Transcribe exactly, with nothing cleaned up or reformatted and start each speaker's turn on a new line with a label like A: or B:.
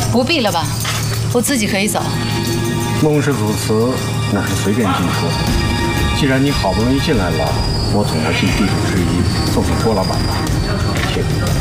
A: 不必了吧，我自己可以走。
B: 孟氏主祠那是随便进出，既然你好不容易进来了，我总要尽地主之谊，送给郭老板吧。谢谢。